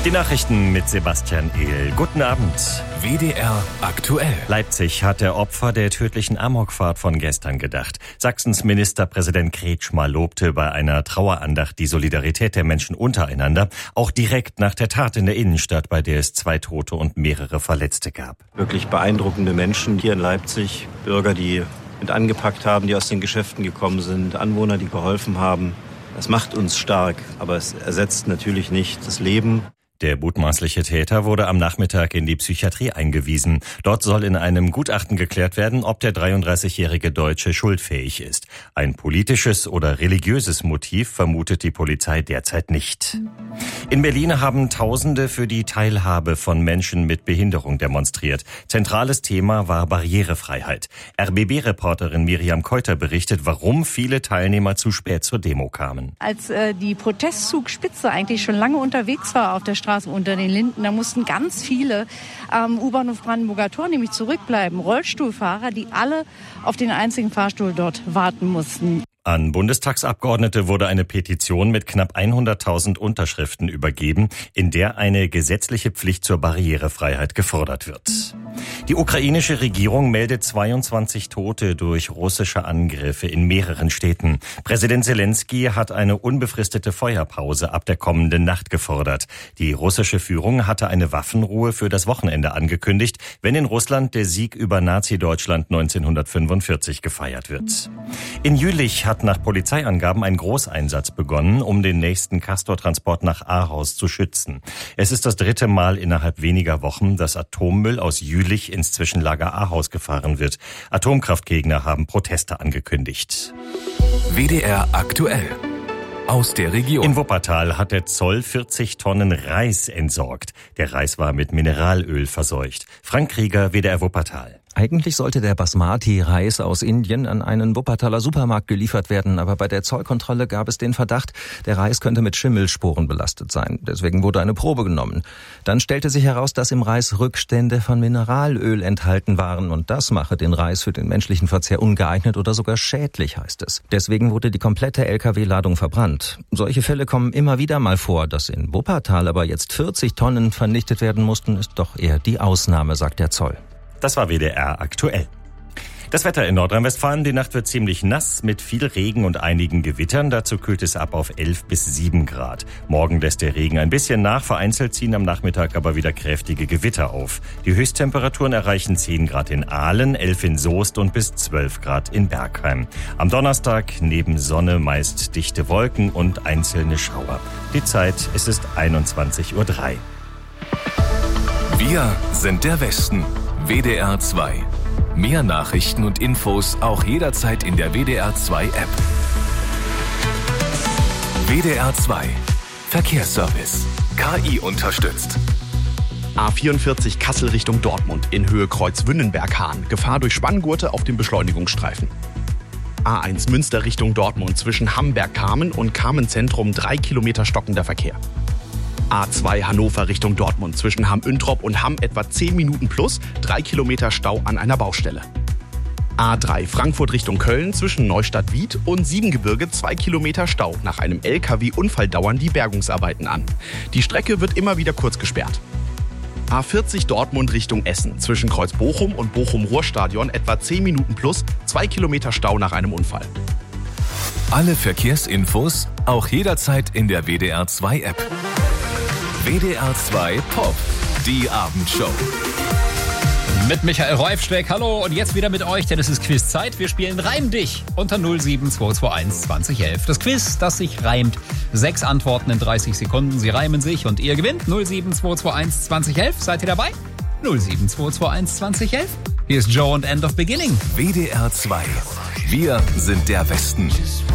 Die Nachrichten mit Sebastian Ehl. Guten Abend. WDR aktuell. Leipzig hat der Opfer der tödlichen Amokfahrt von gestern gedacht. Sachsens Ministerpräsident Kretschmer lobte bei einer Trauerandacht die Solidarität der Menschen untereinander, auch direkt nach der Tat in der Innenstadt, bei der es 2 Tote und mehrere Verletzte gab. Wirklich beeindruckende Menschen hier in Leipzig, Bürger, die mit angepackt haben, die aus den Geschäften gekommen sind, Anwohner, die geholfen haben. Das macht uns stark, aber es ersetzt natürlich nicht das Leben. Der mutmaßliche Täter wurde am Nachmittag in die Psychiatrie eingewiesen. Dort soll in einem Gutachten geklärt werden, ob der 33-jährige Deutsche schuldfähig ist. Ein politisches oder religiöses Motiv vermutet die Polizei derzeit nicht. In Berlin haben Tausende für die Teilhabe von Menschen mit Behinderung demonstriert. Zentrales Thema war Barrierefreiheit. RBB-Reporterin Miriam Keuter berichtet, warum viele Teilnehmer zu spät zur Demo kamen. Als die Protestzugspitze eigentlich schon lange unterwegs war auf der Straße unter den Linden, da mussten ganz viele U-Bahnhof Brandenburger Tor nämlich zurückbleiben. Rollstuhlfahrer, die alle auf den einzigen Fahrstuhl dort warten mussten. An Bundestagsabgeordnete wurde eine Petition mit knapp 100.000 Unterschriften übergeben, in der eine gesetzliche Pflicht zur Barrierefreiheit gefordert wird. Die ukrainische Regierung meldet 22 Tote durch russische Angriffe in mehreren Städten. Präsident Zelensky hat eine unbefristete Feuerpause ab der kommenden Nacht gefordert. Die russische Führung hatte eine Waffenruhe für das Wochenende angekündigt, wenn in Russland der Sieg über Nazi-Deutschland 1945 gefeiert wird. In Jülich hat nach Polizeiangaben ein Großeinsatz begonnen, um den nächsten Castor-Transport nach Ahaus zu schützen. Es ist das 3. Mal innerhalb weniger Wochen, dass Atommüll aus Jülich ins Zwischenlager Ahaus gefahren wird. Atomkraftgegner haben Proteste angekündigt. WDR aktuell. Aus der Region. In Wuppertal hat der Zoll 40 Tonnen Reis entsorgt. Der Reis war mit Mineralöl verseucht. Frank Krieger, WDR Wuppertal. Eigentlich sollte der Basmati-Reis aus Indien an einen Wuppertaler Supermarkt geliefert werden, aber bei der Zollkontrolle gab es den Verdacht, der Reis könnte mit Schimmelsporen belastet sein. Deswegen wurde eine Probe genommen. Dann stellte sich heraus, dass im Reis Rückstände von Mineralöl enthalten waren und das mache den Reis für den menschlichen Verzehr ungeeignet oder sogar schädlich, heißt es. Deswegen wurde die komplette LKW-Ladung verbrannt. Solche Fälle kommen immer wieder mal vor. Dass in Wuppertal aber jetzt 40 Tonnen vernichtet werden mussten, ist doch eher die Ausnahme, sagt der Zoll. Das war WDR aktuell. Das Wetter in Nordrhein-Westfalen, die Nacht wird ziemlich nass mit viel Regen und einigen Gewittern. Dazu kühlt es ab auf 11 bis 7 Grad. Morgen lässt der Regen ein bisschen nach, vereinzelt ziehen am Nachmittag aber wieder kräftige Gewitter auf. Die Höchsttemperaturen erreichen 10 Grad in Aalen, 11 in Soest und bis 12 Grad in Bergheim. Am Donnerstag neben Sonne meist dichte Wolken und einzelne Schauer. Die Zeit, es ist 21:03 Uhr. Wir sind der Westen. WDR 2. Mehr Nachrichten und Infos auch jederzeit in der WDR 2 App. WDR 2. Verkehrsservice. KI unterstützt. A44 Kassel Richtung Dortmund in Höhe Kreuz Wünnenberg-Hahn. Gefahr durch Spanngurte auf dem Beschleunigungsstreifen. A1 Münster Richtung Dortmund zwischen Hamberg-Kamen und Kamen-Zentrum 3 Kilometer stockender Verkehr. A2 Hannover Richtung Dortmund zwischen Hamm-Üntrop und Hamm etwa 10 Minuten plus, 3 Kilometer Stau an einer Baustelle. A3 Frankfurt Richtung Köln zwischen Neustadt-Wied und Siebengebirge 2 Kilometer Stau. Nach einem LKW-Unfall dauern die Bergungsarbeiten an. Die Strecke wird immer wieder kurz gesperrt. A40 Dortmund Richtung Essen zwischen Kreuz Bochum und Bochum-Ruhrstadion etwa 10 Minuten plus, 2 Kilometer Stau nach einem Unfall. Alle Verkehrsinfos auch jederzeit in der WDR 2 App. WDR 2 Pop, die Abendshow. Mit Michael Reufsteck, hallo und jetzt wieder mit euch, denn es ist Quizzeit. Wir spielen Reim dich unter 07221 2011. Das Quiz, das sich reimt. 6 Antworten in 30 Sekunden, sie reimen sich und ihr gewinnt 07221 2011. Seid ihr dabei? 07221 2011. Hier ist Joe und End of Beginning. WDR 2. Wir sind der Westen.